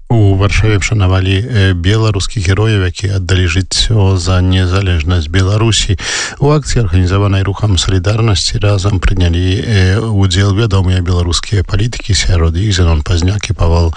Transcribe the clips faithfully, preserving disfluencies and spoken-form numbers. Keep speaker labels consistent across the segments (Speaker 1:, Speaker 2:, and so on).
Speaker 1: У Варшаве вшанавалі беларускіх герояў, якія аддалі жыццё за незалежнасць Беларусі. У акцыі, арганізаванай рухам салідарнасці, разам прынялі удзел вядомыя беларускія палітыкі, сярод іх Зенон Пазняк і Павел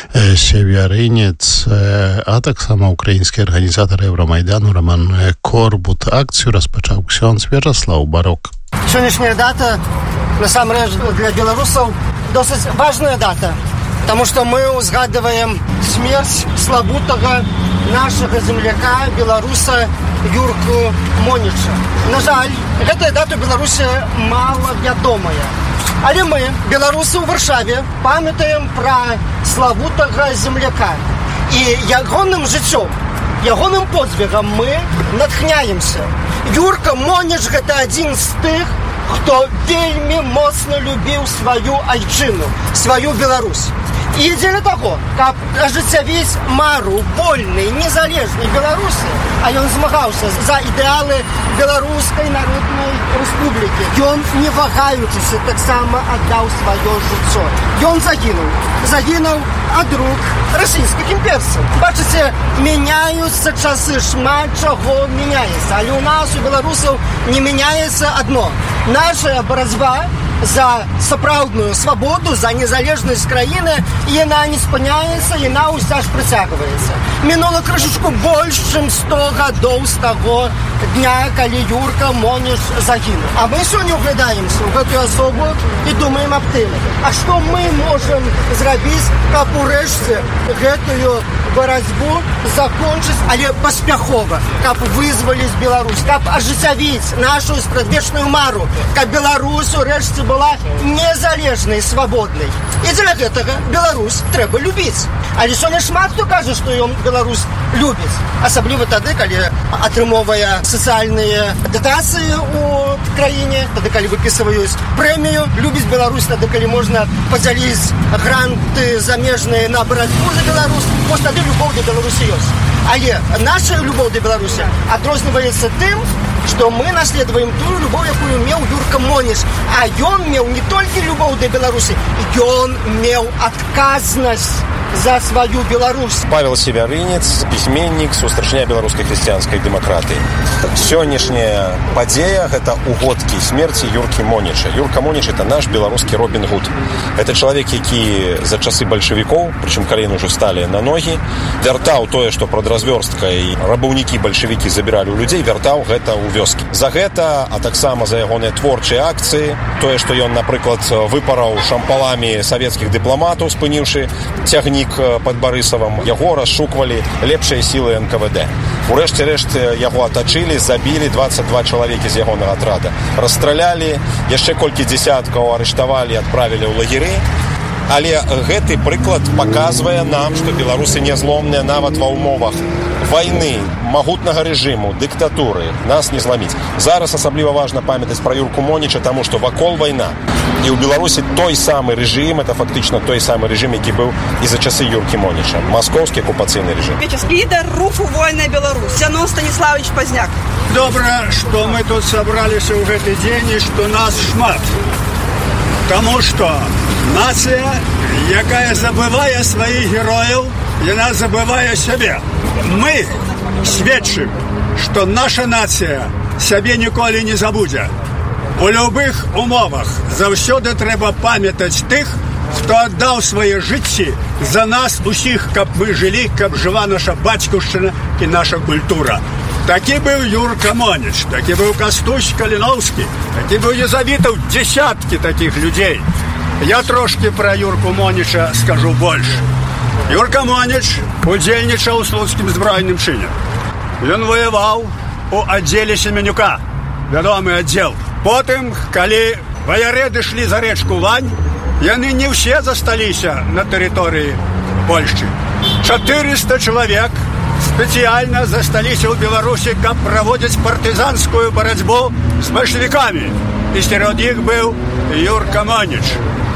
Speaker 1: Севярынец, а таксама украінскі арганізатар Еўрамайдану Роман Корбут. Акцыю распачаў ксёндз Вячаслаў Барок.
Speaker 2: Сённяшняя дата, насамрэч, для беларусаў досыць важная дата, потому что мы узгадываем смерть славутага нашага земляка, беларуса Юрку Моніча. На жаль, гэтая дата ў Беларусі мала вядомая. Але мы, беларусы ў Варшаве, памятаем пра славутага земляка. І ягоным жыццём, ягоным подзвігам мы натхняемся. Юрка Моніч – гэта адзін з тых, хто вельмі моцна любіў сваю айчыну, сваю Беларусь. І дзеля таго, каб ажыццявіць мару вольнай, незалежнай Беларусі, а ён змагаўся за ідэалы Беларускай народнай рэспублікі. Ён, не вагаючыся, таксама аддаў сваё жыццё. Ён загінуў. Загінуў ад рук расійскіх імперцаў. Бачыце, мяняюцца часы, шмат чаго мяняецца. Але ў нас, у беларусаў, не мяняецца адно. Наша барацьба за сапраўдную свабоду, за незалежнасць краіны, яна не спыняецца, яна ўся ж прыцягваецца. Мінула крышачку больш, чым сто гадоў з таго дня, калі Юрка Моніч загінуў. А мы сёння углядаемся ў гэтую асобу і думаем аб тым, а што мы можам зрабіць, каб урэшце гэтую барацьбу закончыць, але паспяхова, каб вызваліць Беларусь, каб ажыццявіць нашу спрадвечную мару, каб Беларусь урэшце была незалежнай, свабоднай. І для гэтага Беларусь трэба любіць. Але сёння шмат хто кажа, што ён Беларусь любіць. Асабліва тады, калі атрымоўвае сацыяльныя датацыі ў краіне, тады, калі выпісваюць прэмію, любіць Беларусь, тады, калі можна падзяліць гранты замежныя на барацьбу за Беларусь, вось тады любоў да Беларусі ёсць. Але наша любоў да Беларусі адрозніваецца тым, што мы наследуем тую любоў, якую меў Юрка Моніч. А ён меў не толькі любоў да Беларусі, ён меў адказнасць за сваю Беларусь.
Speaker 3: Павел Севярынец, пісьменнік, сустрачня беларускай хрысціянскай дэмакратыі. Сённяшняя падзея – гэта угодкі смерці Юркі Моніча. Юрка Моніч – это наш беларускі Робін Гуд. Это чалавек, які за часы бальшавікоў, прычым калі яны ўжо сталі на ногі, вяртаў тое, што прад развёрсткай рабаўнікі бальшавікі забіралі ў людзей, вяртаў гэта ў вёскі. За гэта, а таксама за ягоныя творчыя акцыі, тое, што ён, напрыклад, выпараў шампаламі савецкіх дыпламатаў, спыніўшы цягнік под Барысавым, яго расшуквалі лепшыя сілы эн ка вэ дэ. Урэшце рэшт яго атачылі, забілі дваццаць два чалавекі з ягонага атрада. Расстралялі, яшчэ колькі дзесяткаў арыштавалі, адправілі ў лагеры. Але гэты прыклад паказвае нам, што беларусы нязломныя нават ва ўмовах вайны, магутнага рэжыму, дыктатуры. Нас не зламіць. Зараз асабліва важна памятаць пра Юрку Моніча, таму што вакол вайна. І ў Беларусі той самы рэжым, это фактычна той самы рэжым, які быў і за часы Юркі Моніча. Маскоўскі акупацыйны рэжым.
Speaker 4: Лідар руху «Вольная Беларусь» Зенон Станіславович Пазняк.
Speaker 5: Добра, што мы тут сабраліся ў гэты дзень і што нас шмат. Таму што нацыя, якая забывае сваіх герояў, яна забывае сябе. Мы сведчым, што наша нацыя сябе ніколі не забудзе. У любых умовах заўсёды трэба памятаць тых, хто аддаў свае жыцці за нас усіх, каб мы жылі, каб жыва наша бацькаўшчына і наша культура. Такі быў Юрка Моніч, такі быў Кастусь Каліноўскі, такі быў Езавітаў, дзесяткі такіх людзей. Я трошкі пра Юрку Моніча скажу больш. Юрка Моніч удзельнічаў у слуцкім збройным чыне. Ён ваяваў у аддзеле Семенюка, вядомы аддзел. Потым, калі ваярэды шлі за рэчку Лань, яны не ўсе засталіся на тэрыторыі Польшчы. чатырыста чалавек спецыяльна засталіся ў Беларусі, каб праводзіць партызанскую барацьбу з бальшавікамі. І сярод іх быў Юрка Моніч.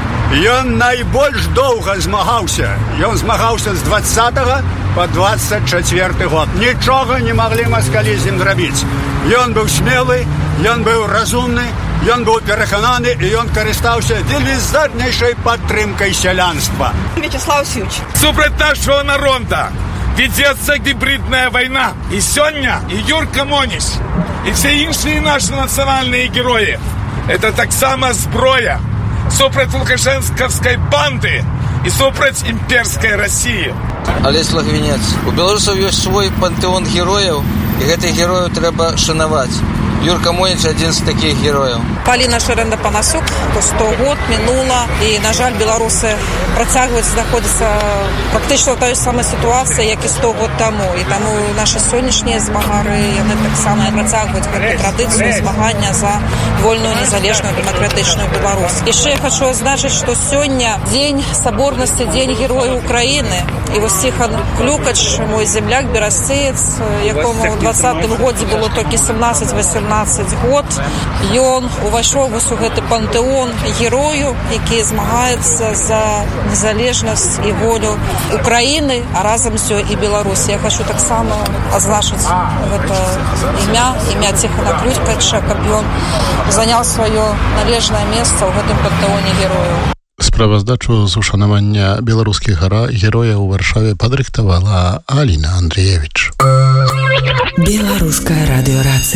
Speaker 5: Ён найбольш доўга змагаўся. Ён змагаўся з дваццатага па дваццаць чацвёрты год. Нічога не маглі маскалі з ім зрабіць. Ён быў смелы, ён быў разумны, ён быў перакананы і ён карыстаўся велізарнейшай падтрымкай сялянства.
Speaker 4: Вячеслав Васильевич.
Speaker 6: Супраць нашего народа ведется гибридная война. И сегодня и Юрка Монич, и все іншие наши национальные герои – это так само зброя супраць лукашэнкаўскай банды и супраць імперской России.
Speaker 7: Олесь Лагвінец. У беларусаў ёсць свой пантэон герояў, і гэтых герояў трэба шанаваць. Юрка Монич один з таких герояў.
Speaker 8: Полина Шеренда-Панасюк, то сто год минуло, и, на жаль, белорусы працягваюць знаходзіцца практычна ў той самай сітуацыі, як і сто год таму. І таму нашы сённяшнія змагары, яны таксама працягваюць гэту традыцыю змагання за вольную, незалежную, дэмакратычную Беларусь. Яшчэ я хочу азначыць, што сёння дзень саборнасці, дзень герояў Украіны. І вось Ціхан Клюкач, мой земляк, берасцеец, якому ў двадцатым годзе было толькі сямнаццаць-васямнаццаць год, ён увайшоў вось у гэты пантэон герою, які змагаецца за незалежнасць і волю Украіны, а разам з ёй і Беларусі. Я хочу таксама азначыць гэта імя, імя Ціхана Клюкача, каб ён заняў сваё належнае месца ў гэтым пантэоне герояў.
Speaker 1: Справаздачу з ушанавання беларускіх герояў у Варшаве падрыхтавала Аліна Андрыевіч.
Speaker 9: Беларуская радыёрацыя.